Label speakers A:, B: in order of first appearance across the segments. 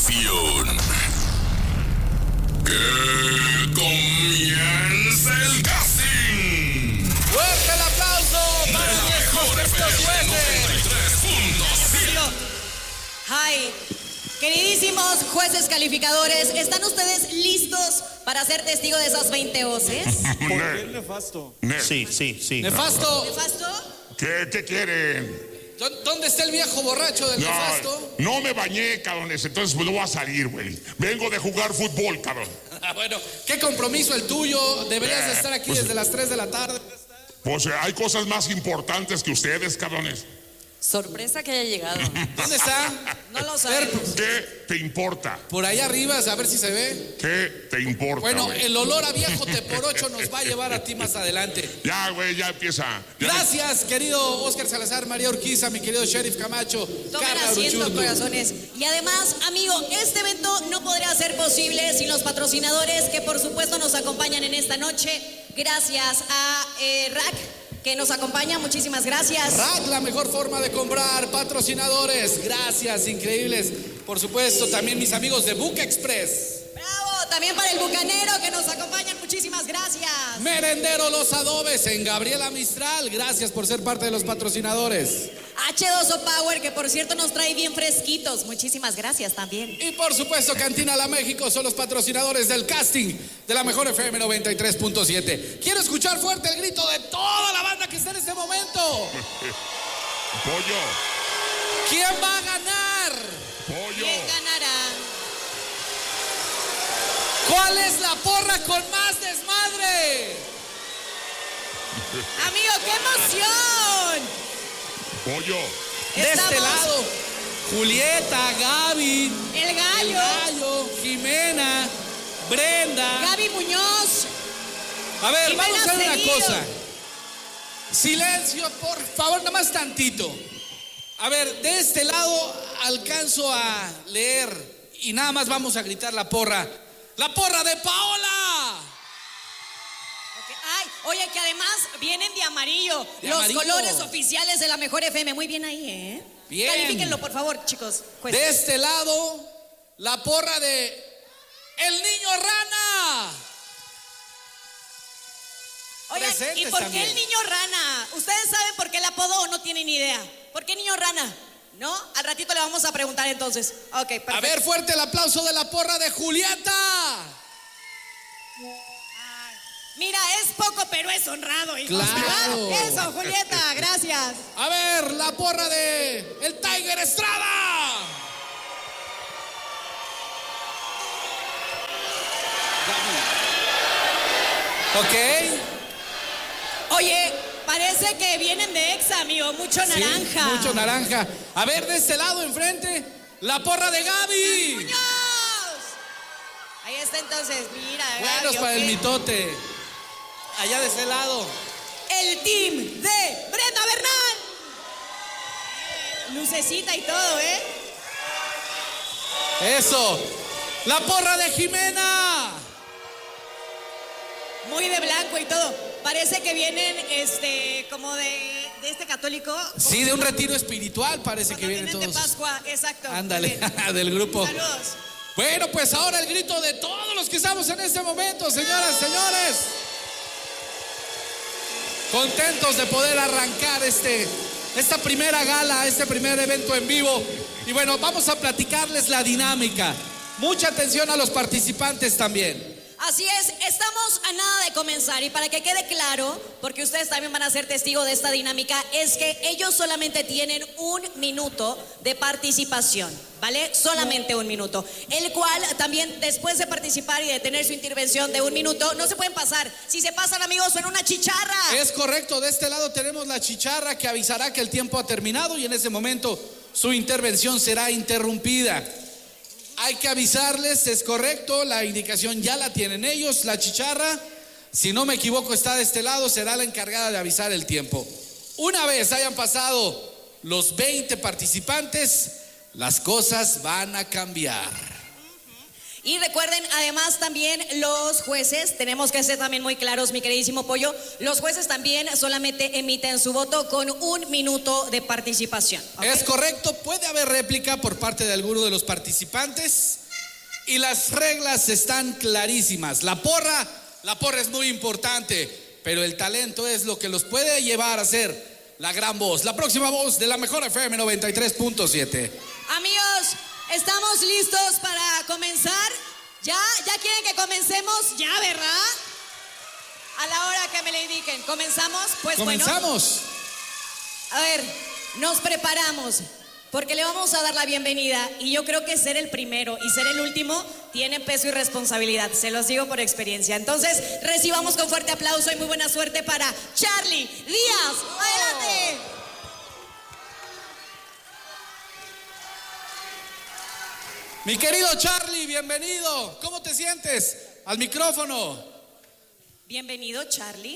A: acción. ¡Que comience el casting!
B: ¡Fuerte el aplauso para
A: la mejor FM 93.7!
C: Hi, queridísimos jueces calificadores, ¿están ustedes listos para ser testigo de esas 20 voces?
D: ¿Por qué el nefasto?
E: Sí.
B: Nefasto.
C: ¿Nefasto?
A: ¿Qué quieren?
B: ¿Dónde está el viejo borracho del nefasto?
A: No me bañé, cabrones, entonces pues no voy a salir, güey. Vengo de jugar fútbol, cabrón.
B: Bueno, qué compromiso el tuyo. Deberías de estar aquí
A: pues,
B: desde las 3 de la tarde.
A: Pues hay cosas más importantes que ustedes, cabrones.
C: Sorpresa que haya llegado.
B: ¿Dónde está?
C: No lo sabemos.
A: ¿Qué te importa?
B: Por ahí arriba, a ver si se ve.
A: ¿Qué te importa?
B: Bueno,
A: güey?
B: el olor a viejo te por ocho nos va a llevar a ti más adelante.
A: Ya, güey, ya empieza. Ya
B: Gracias, querido Oscar Salazar, María Urquiza, mi querido Sheriff Camacho,
C: Tomen
B: Carla
C: asiento,
B: Uruchurtu.
C: corazones. Y además, amigo, este evento no podría ser posible sin los patrocinadores que por supuesto nos acompañan en esta noche. Gracias a RAC, que nos acompaña, muchísimas gracias.
B: RAC, la mejor forma de comprar, patrocinadores, gracias, increíbles. Por supuesto, también mis amigos de Buca Express.
C: Bravo, también para el Bucanero que nos acompañan, muchísimas gracias.
B: Merendero Los Adobes en Gabriela Mistral, gracias por ser parte de los patrocinadores.
C: H2O Power, que por cierto nos trae bien fresquitos, muchísimas gracias también.
B: Y por supuesto, Cantina La México son los patrocinadores del casting de la mejor FM 93.7. Quiero escuchar fuerte el grito de toda la banda que está en este momento.
A: Pollo,
B: ¿Quién va a ganar?
A: pollo.
C: ¿Quién ganará?
B: ¿Cuál es la porra con más desmadre?
C: Amigo, qué emoción.
A: Pollo.
B: De este
C: Estamos-
B: lado, Julieta, Gaby,
C: El gallo,
B: Jimena, Brenda.
C: Gaby Muñoz.
B: A ver,
C: Jimena
B: vamos a hacer una
C: Seguido.
B: cosa. Silencio, por favor, nada más tantito. A ver, de este lado alcanzo a leer y nada más vamos a gritar la porra. ¡La porra de Paola!
C: Ok, ay, oye, que además vienen de amarillo.
B: De
C: los
B: amarillo.
C: colores oficiales de la mejor FM. Muy bien ahí, ¿eh?
B: Bien.
C: Califíquenlo, por favor, chicos. Jueces.
B: De este lado, la porra de El Niño Rana.
C: Oigan, ¿y
B: presentes
C: por
B: también.
C: qué el niño rana? ¿Ustedes saben por qué el apodo o no tienen idea? ¿Por qué niño rana? ¿No? Al ratito le vamos a preguntar entonces. Ok, perfecto.
B: A ver, fuerte el aplauso de la porra de Julieta.
C: Mira, es poco, pero es honrado, hijos.
B: Claro.
C: ¿Verdad? Eso, Julieta, gracias.
B: A ver, la porra de El Tiger Estrada. Ok.
C: Oye, parece que vienen de Exa, amigo. Mucho
B: Sí,
C: naranja.
B: mucho naranja. A ver, de este lado enfrente, la porra de Gaby.
C: ¡Muñoz! Ahí está entonces, mira.
B: Buenos
C: Gaby,
B: para
C: ok.
B: el mitote. Allá de ese lado.
C: El team de Brenda Bernal. Lucecita y todo, ¿eh?
B: Eso. La porra de Jimena.
C: Muy de blanco y todo. Parece que vienen, como de este católico.
B: Sí, de un retiro espiritual parece
C: Cuando
B: que vienen
C: vienen
B: todos.
C: de Pascua, exacto.
B: Ándale,
C: Muy bien.
B: del grupo.
C: Saludos.
B: Bueno, pues ahora el grito de todos los que estamos en este momento, señoras, señores. Contentos de poder arrancar esta primera gala, este primer evento en vivo. Y bueno, vamos a platicarles la dinámica. Mucha atención a los participantes también.
C: Así es, estamos a nada de comenzar y para que quede claro, porque ustedes también van a ser testigos de esta dinámica, es que ellos solamente tienen 1 minuto de participación, ¿vale? Solamente 1 minuto, el cual también después de participar y de tener su intervención de 1 minuto, no se pueden pasar. Si se pasan, amigos, son una chicharra.
B: Es correcto, de este lado tenemos la chicharra que avisará que el tiempo ha terminado y en ese momento su intervención será interrumpida. Hay que avisarles, es correcto, la indicación ya la tienen ellos, la chicharra, si no me equivoco está de este lado, será la encargada de avisar el tiempo. Una vez hayan pasado los 20 participantes, las cosas van a cambiar.
C: Y recuerden, además también los jueces, tenemos que ser también muy claros, mi queridísimo Pollo, los jueces también solamente emiten su voto con 1 minuto de participación. ¿Okay?
B: Es correcto, puede haber réplica por parte de alguno de los participantes y las reglas están clarísimas. La porra es muy importante, pero el talento es lo que los puede llevar a ser la gran voz, la próxima voz de la mejor FM 93.7.
C: Amigos, ¿estamos listos para comenzar? ¿Ya quieren que comencemos? Ya, ¿verdad? A la hora que me le indiquen. ¿Comenzamos? Pues
B: comenzamos.
C: Bueno, a ver, nos preparamos porque le vamos a dar la bienvenida y yo creo que ser el primero y ser el último tiene peso y responsabilidad, se los digo por experiencia. Entonces, recibamos con fuerte aplauso y muy buena suerte para Charly Díaz. ¡Adelante!
B: Mi querido Charly, bienvenido. ¿Cómo te sientes? Al micrófono.
C: Bienvenido, Charly.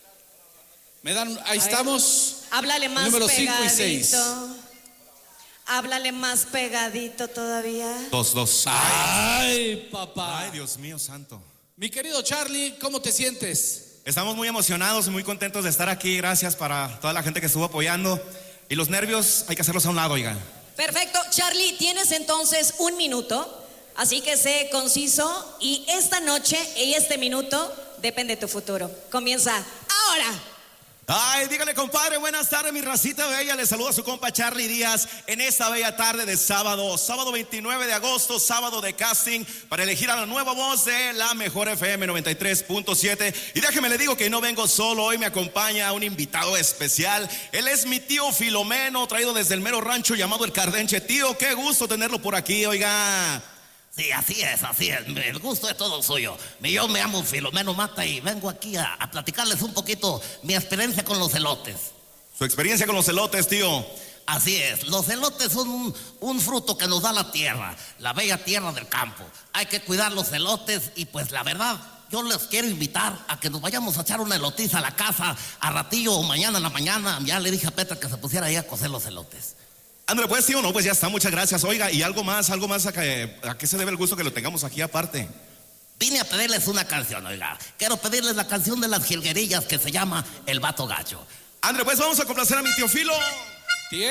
B: Ahí estamos.
C: Háblale más
B: número
C: pegadito.
B: 5 y 6.
C: Háblale más pegadito todavía.
E: 2.
B: Ay, papá.
E: Ay, Dios mío santo.
B: Mi querido Charly, ¿cómo te sientes?
E: Estamos muy emocionados y muy contentos de estar aquí. Gracias para toda la gente que estuvo apoyando. Y los nervios hay que hacerlos a un lado, oigan.
C: Perfecto, Charly, tienes entonces 1 minuto, así que sé conciso y esta noche y este minuto depende de tu futuro. Comienza ahora.
E: Ay, dígale, compadre, buenas tardes, mi racita bella. Les saluda a su compa Charly Díaz en esta bella tarde de sábado 29 de agosto, sábado de casting para elegir a la nueva voz de la mejor FM 93.7. Y déjeme le digo que no vengo solo, hoy me acompaña un invitado especial. Él es mi tío Filomeno, traído desde el mero rancho llamado El Cardenche. Tío, qué gusto tenerlo por aquí, oiga.
F: Sí, así es, el gusto es todo suyo. Yo me llamo Filomeno Mata y vengo aquí a platicarles un poquito mi experiencia con los elotes.
E: Su experiencia con los elotes, tío.
F: Así es, los elotes son un fruto que nos da la tierra, la bella tierra del campo. Hay que cuidar los elotes y pues la verdad, yo les quiero invitar a que nos vayamos a echar una elotiza a la casa a ratillo o mañana en la mañana. Ya le dije a Petra que se pusiera ahí a cocer los elotes.
E: André, pues tío, no, pues ya está, muchas gracias. Oiga, y algo más, ¿a qué se debe el gusto que lo tengamos aquí aparte?
F: Vine a pedirles una canción, oiga. Quiero pedirles la canción de las jilguerillas que se llama El Vato Gacho.
E: André, pues vamos a complacer a mi tío Filo.
B: ¡Tiempo!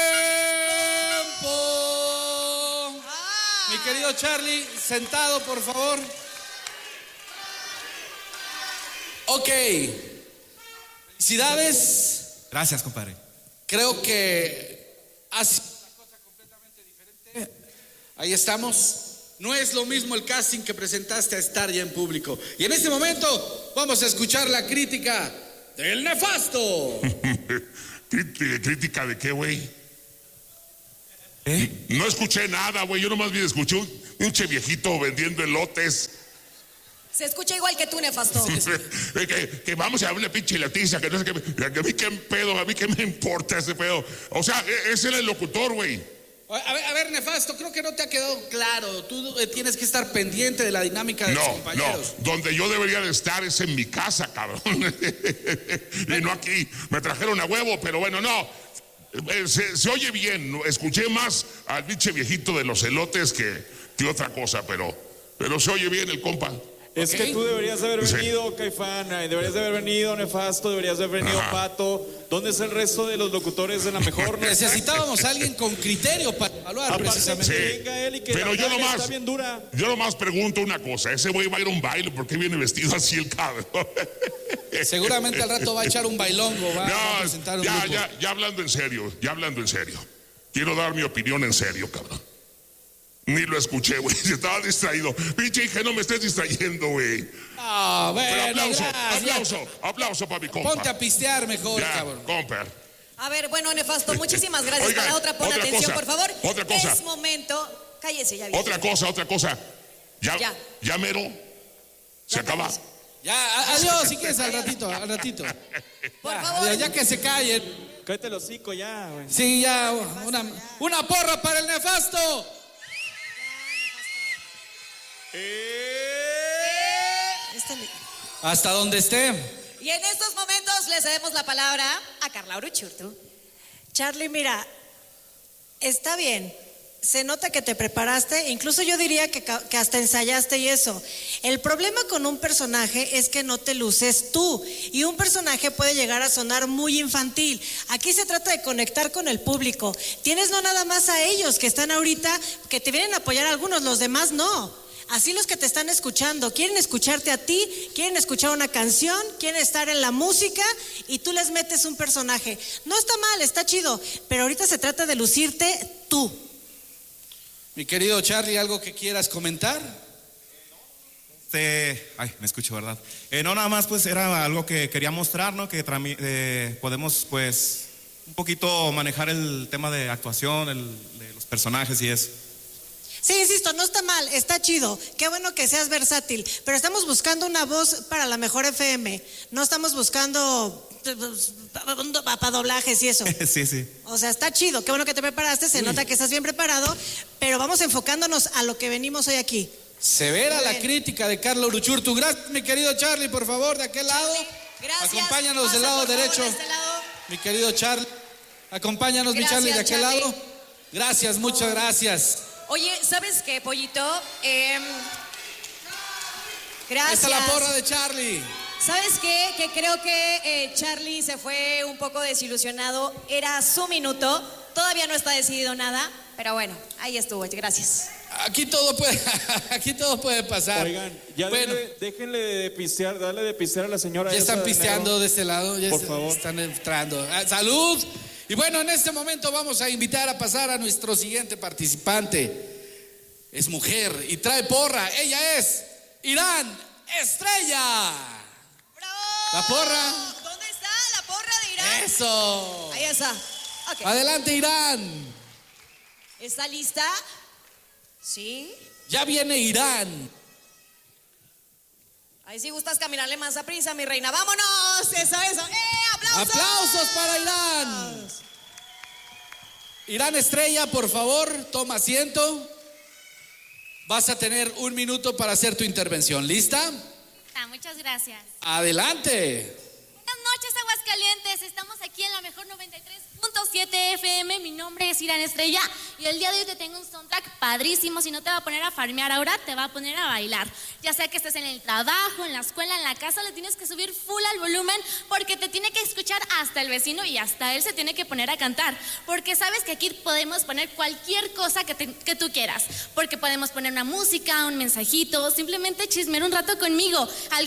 B: Mi querido Charly, sentado, por favor. Ok. Felicidades.
E: Gracias, compadre.
B: Creo que hace una cosa completamente diferente. Ahí estamos. No es lo mismo el casting que presentaste a estar ya en público. Y en este momento vamos a escuchar la crítica del nefasto.
A: ¿Crítica de qué, güey? No escuché nada, güey. Yo nomás bien escuché un pinche viejito vendiendo elotes.
C: Se escucha igual que tú, nefasto.
A: Que vamos a darle pinche latiza, que no sé qué. A mí qué pedo, a mí qué me importa ese pedo. O sea, ese era el locutor, güey.
B: A ver, nefasto, creo que no te ha quedado claro. Tú tienes que estar pendiente de la dinámica de tus compañeros.
A: No, donde yo debería de estar es en mi casa, cabrón. Y no aquí. Me trajeron a huevo, pero bueno, no. Se oye bien. Escuché más al pinche viejito de los elotes que otra cosa, pero se oye bien el compa.
D: Es que tú deberías haber venido, Caifán, deberías de haber venido, Nefasto, deberías de haber venido, Pato. ¿Dónde es el resto de los locutores de la mejor?
B: Necesitábamos a alguien con criterio para evaluar precisamente.
A: Sí.
D: Venga él y que
A: pero yo
D: está bien dura.
A: nomás pregunto una cosa. Ese güey va a ir a un baile, ¿por qué viene vestido así el cabrón?
B: Seguramente al rato va a echar un bailongo, va a presentar un grupo.
A: Ya hablando en serio. Quiero dar mi opinión en serio, cabrón. Ni lo escuché, güey. Estaba distraído. Pinche hija, no me estés distrayendo, güey.
B: Ah, bueno,
A: aplauso para mi compa.
B: Ponte a pistear mejor,
A: ya,
B: cabrón.
A: compa.
C: A ver, bueno, nefasto, muchísimas gracias.
A: Oigan,
C: Para otra, pon atención,
A: cosa,
C: por favor.
A: otra cosa.
C: Es momento. Cállese, ya.
A: Otra cosa. Ya mero. Se acaba.
B: Ya, adiós, si quieres, al ratito.
C: Por favor.
B: Ya que se callen.
D: Cállate el hocico ya, güey.
B: Sí, ya, una porra para el nefasto. Hasta donde esté.
C: Y en estos momentos le cedemos la palabra a Carla Uruchurtu.
G: Charly, mira, está bien. se nota que te preparaste, incluso yo diría que hasta ensayaste y eso. El problema con un personaje es que no te luces tú y un personaje puede llegar a sonar muy infantil. Aquí se trata de conectar con el público. Tienes no nada más a ellos que están ahorita, que te vienen a apoyar a algunos, los demás no. Así los que te están escuchando, quieren escucharte a ti, quieren escuchar una canción, quieren estar en la música y tú les metes un personaje. No está mal, está chido, pero ahorita se trata de lucirte tú.
B: Mi querido Charlie, ¿algo que quieras comentar?
E: Me escucho, ¿verdad? No, nada más pues era algo que quería mostrar, ¿no? Que podemos pues un poquito manejar el tema de actuación, de los personajes y eso.
G: Sí, insisto, no está mal, está chido. Qué bueno que seas versátil. Pero estamos buscando una voz para la mejor FM. No estamos buscando para doblajes y eso.
E: Sí.
G: O sea, está chido. Qué bueno que te preparaste. Se nota que estás bien preparado. Pero vamos enfocándonos a lo que venimos hoy aquí.
B: Severa la crítica de Carlos Uruchurtu. Gracias, mi querido Charlie, por favor, de aquel lado.
C: Gracias.
B: Acompáñanos del lado derecho.
C: De este lado.
B: Mi querido Charlie. Acompáñanos,
C: Gracias,
B: mi Charlie, de aquel
C: Charlie.
B: lado. Gracias, muchas gracias.
C: Oye, ¿sabes qué, Pollito? Gracias.
B: Esta es la porra de Charlie.
C: ¿Sabes qué? Que creo que Charlie se fue un poco desilusionado. Era su minuto. Todavía no está decidido nada. Pero bueno, ahí estuvo. Gracias.
B: Aquí todo puede pasar.
D: Oigan, ya
B: bueno,
D: déjenle de pistear, darle de pistear a la señora.
B: ya
D: esa
B: están
D: de
B: pisteando
D: negro.
B: de este lado. Ya
D: Por favor.
B: están entrando. ¡Salud! Y bueno, en este momento vamos a invitar a pasar a nuestro siguiente participante. Es mujer y trae porra. Ella es Irán Estrella.
C: ¡Bravo!
B: La porra.
C: ¿Dónde está la porra de Irán?
B: Eso.
C: Ahí está. Ok.
B: Adelante, Irán.
C: ¿Está lista? Sí.
B: Ya viene Irán.
C: Ahí sí gustas caminarle más a prisa, mi reina. ¡Vámonos! Eso. ¡Aplausos!
B: ¡Aplausos para Irán! Irán Estrella, por favor, toma asiento. Vas a tener 1 minuto para hacer tu intervención. ¿Lista?
H: Muchas gracias.
B: Adelante.
H: Buenas noches, Aguascalientes. Estamos aquí en la mejor 93.7 FM. Mi nombre es Irán Estrella y el día de hoy te tengo un soundtrack padrísimo. Si no te va a poner a farmear ahora, te va a poner a bailar. Ya sea que estés en el trabajo, en la escuela, en la casa, le tienes que subir full al volumen porque te tiene que escuchar hasta el vecino y hasta él se tiene que poner a cantar. Porque sabes que aquí podemos poner cualquier cosa que tú quieras. Porque podemos poner una música, un mensajito, o simplemente chismear un rato conmigo al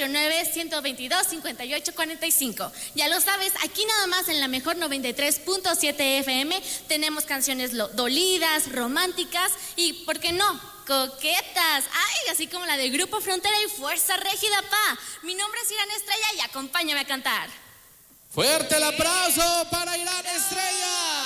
H: 449-122-5845. Ya lo sabes, aquí nada más en la mejor 93.7 FM tenemos canciones dolidas, románticas y, ¿por qué no?, coquetas. Ay, así como la del Grupo Frontera y Fuerza Régida Pa. Mi nombre es Irán Estrella y acompáñame a cantar.
B: Fuerte el aplauso para Irán Estrella.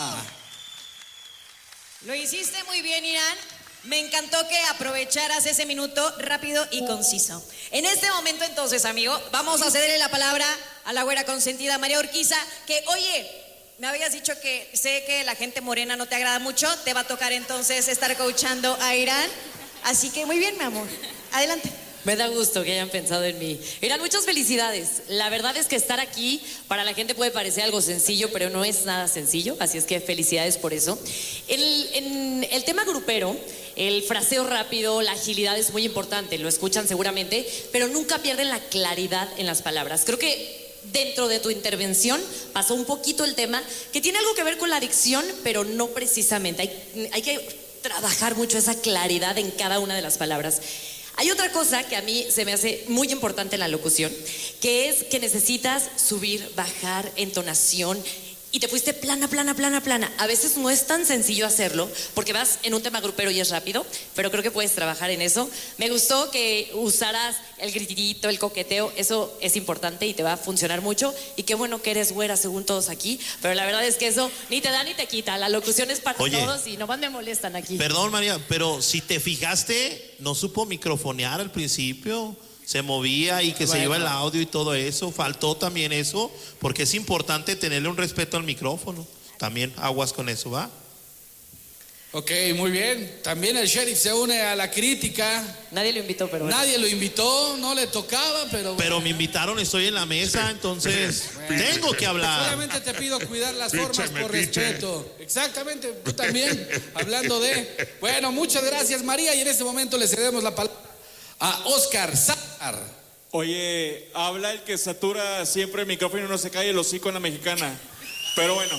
C: Lo hiciste muy bien, Irán. Me encantó que aprovecharas ese minuto rápido y conciso. En este momento, entonces, amigo, vamos a cederle la palabra a la güera consentida María Urquiza, que, oye, me habías dicho que sé que la gente morena no te agrada mucho, te va a tocar entonces estar coachando a Irán. Así que muy bien, mi amor. Adelante.
I: Me da gusto que hayan pensado en mí. Irán, muchas felicidades. La verdad es que estar aquí para la gente puede parecer algo sencillo, pero no es nada sencillo, así es que felicidades por eso. En el tema grupero, el fraseo rápido, la agilidad es muy importante, lo escuchan seguramente, pero nunca pierden la claridad en las palabras. Creo que dentro de tu intervención pasó un poquito el tema que tiene algo que ver con la dicción, pero no precisamente. Hay que trabajar mucho esa claridad en cada una de las palabras. Hay otra cosa que a mí se me hace muy importante en la locución, que es que necesitas subir, bajar, entonación, y te fuiste plana. A veces no es tan sencillo hacerlo, porque vas en un tema grupero y es rápido, pero creo que puedes trabajar en eso. Me gustó que usaras el gritito, el coqueteo, eso es importante y te va a funcionar mucho. Y qué bueno que eres güera según todos aquí, pero la verdad es que eso ni te da ni te quita. La locución es para todos y nomás me molestan aquí.
J: Perdón, María, pero si te fijaste, no supo microfonear al principio. Se movía y que se iba el audio y todo eso. Faltó también eso, porque es importante tenerle un respeto al micrófono. También aguas con eso, ¿va?
B: Ok, muy bien. También el sheriff se une a la crítica.
I: Nadie lo invitó, pero bueno.
B: Nadie lo invitó, no le tocaba, pero...
J: Pero me invitaron, estoy en la mesa, entonces tengo que hablar.
B: Solamente te pido cuidar las formas por
A: metiche.
B: respeto. Exactamente, tú también, hablando de... Bueno, muchas gracias, María, y en este momento le cedemos la palabra a Oscar Sar.
D: Oye, habla el que satura siempre el micrófono y no se cae el hocico en la mexicana. Pero bueno.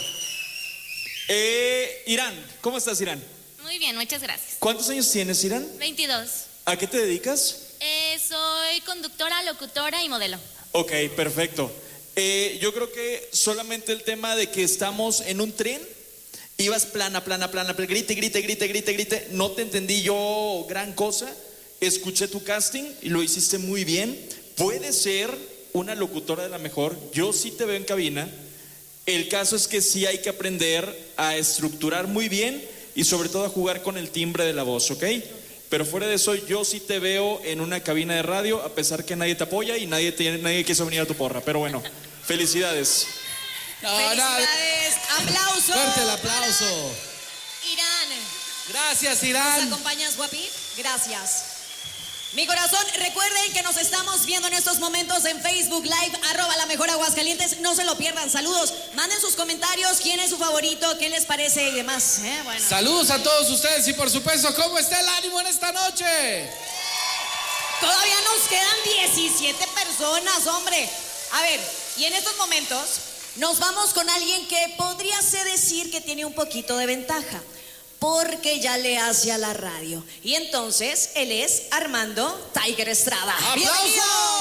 D: Irán, ¿cómo estás, Irán?
H: Muy bien, muchas gracias.
D: ¿Cuántos años tienes, Irán?
H: 22.
D: ¿A qué te dedicas?
H: Soy conductora, locutora y modelo.
D: Ok, perfecto. Yo creo que solamente el tema de que estamos en un tren, ibas plana, grite, no te entendí yo gran cosa, escuché tu casting y lo hiciste muy bien. Puede ser una locutora de la mejor, yo sí te veo en cabina. El caso es que sí hay que aprender a estructurar muy bien y sobre todo a jugar con el timbre de la voz, ¿ok? Pero fuera de eso, yo sí te veo en una cabina de radio, a pesar que nadie te apoya y nadie quiso venir a tu porra. Pero bueno, felicidades.
C: Felicidades, aplauso.
B: Fuerte el aplauso.
C: Irán,
B: Gracias,
C: ¿nos
B: Irán.
C: acompañas, guapi? Gracias. Mi corazón, recuerden que nos estamos viendo en estos momentos en Facebook Live, @LaMejorAguascalientes. No se lo pierdan. Saludos. Manden sus comentarios. ¿Quién es su favorito? ¿Qué les parece? Y demás. Bueno.
B: Saludos a todos ustedes y por supuesto, ¿cómo está el ánimo en esta noche?
C: Todavía nos quedan 17 personas, hombre. A ver, y en estos momentos nos vamos con alguien que podría decir que tiene un poquito de ventaja, porque ya le hace a la radio. Y entonces, él es Armando Tiger Estrada.
B: ¡Aplausos!
C: ¡Bienvenido!